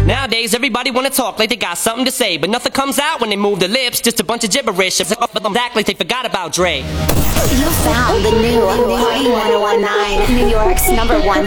Nowadays, everybody wanna talk like they got something to say, but nothing comes out when they move their lips, just a bunch of gibberish. Act like they forgot about Dre. You found the new Party 1019, New York's #1